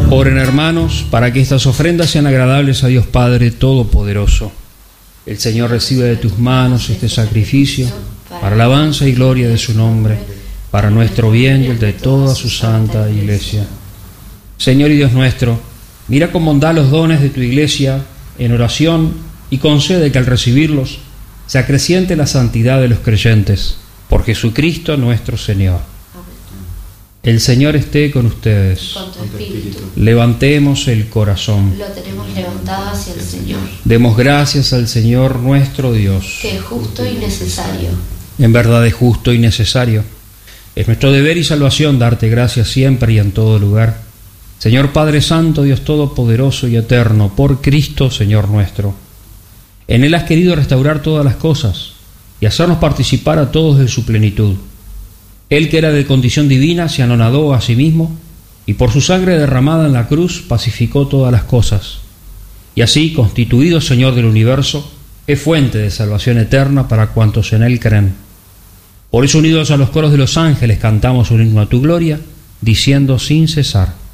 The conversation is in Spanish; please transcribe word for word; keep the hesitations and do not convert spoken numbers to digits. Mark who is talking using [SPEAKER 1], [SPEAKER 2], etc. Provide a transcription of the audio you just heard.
[SPEAKER 1] Oren, hermanos, para que estas ofrendas sean agradables a Dios Padre Todopoderoso. El Señor recibe de tus manos este sacrificio para alabanza y gloria de su nombre, para nuestro bien y el de toda su santa Iglesia. Señor y Dios nuestro, mira con bondad los dones de tu Iglesia en oración y concede que al recibirlos se acreciente la santidad de los creyentes. Por Jesucristo nuestro Señor. El Señor esté con ustedes.
[SPEAKER 2] Con tu espíritu.
[SPEAKER 1] Levantemos el corazón.
[SPEAKER 2] Lo tenemos levantado hacia el Señor.
[SPEAKER 1] Demos gracias al Señor nuestro Dios.
[SPEAKER 2] Que es justo y necesario.
[SPEAKER 1] En verdad es justo y necesario. Es nuestro deber y salvación darte gracias siempre y en todo lugar. Señor Padre Santo, Dios Todopoderoso y Eterno, por Cristo, Señor nuestro. En Él has querido restaurar todas las cosas y hacernos participar a todos de su plenitud. Él, que era de condición divina, se anonadó a sí mismo y por su sangre derramada en la cruz pacificó todas las cosas. Y así, constituido Señor del universo, es fuente de salvación eterna para cuantos en Él creen. Por eso, unidos a los coros de los ángeles, cantamos un himno a tu gloria, diciendo sin cesar: